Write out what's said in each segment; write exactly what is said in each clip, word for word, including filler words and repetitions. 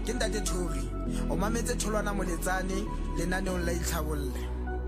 ke ntate Thori o mametse Tholwana Moletsane lenaneong la Itlhabolle.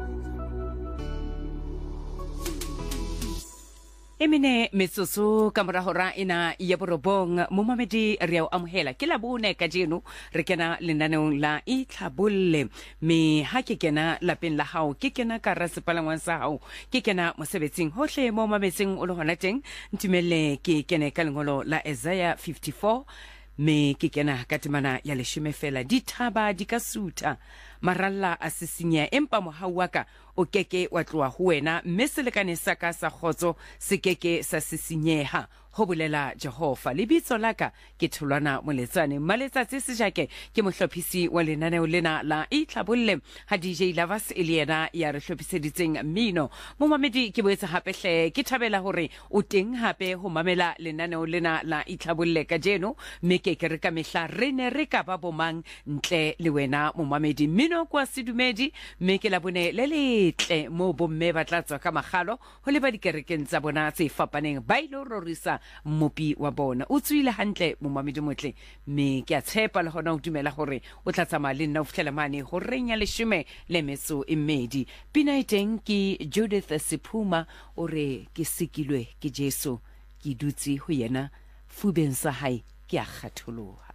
Emine metsotso ka morahora ina ya borobong mo mamedi re a amohela ke la bone ka jeno re kena lenaneong la Itlhabolle me ha ke kena lapeng la hao ke kena ka rasepalangwang sa hao ke kena mosebetsing hohle mo mametseng o le hona teng ntumelle ke kene ka lengolo la Isaiah fifty-four me ke kena ka temana ya leshome fela dithaba di ka suta maralla a sisinya empa mohau wa ka o keke wa tloa ho wena mme selekane sa ka sa khotso se keke sa sisinyeha ho bolela Jehova lebitso laka ke Tholwana Moletsane maletsatsi se jake ke mohlophisi wa lenaneo lena la Itlhabolle ha D J Lavas Eliana ya re hlophiseditseng mmino mo mamedi ke boetse hape hle ke thabela hore o teng hape ho mamela lenaneo lena la Itlhabolle ka jeno mme ke ke re ka mehla re ne re ka ba bomang ntle le wena mo mamedi mmino kwa sedumedi mme ke la bone le letle mo bomme ba tla tswa ka magalo ho le ba dikerekeng tsa bona tse fapaneng ba ilo rorisa mopi wa bona o tswile hantle mo mamedi motle mme ke a tshepa le hona o dumela hore o tla tsamaya le nna o fitlhela mane ho renya leshome le metso e mmedi pina iteng ke Judith Sephuma o re ke sikilwe ke Jesu ke dutse ho yena fubeng sa hae ke a kgatholoha.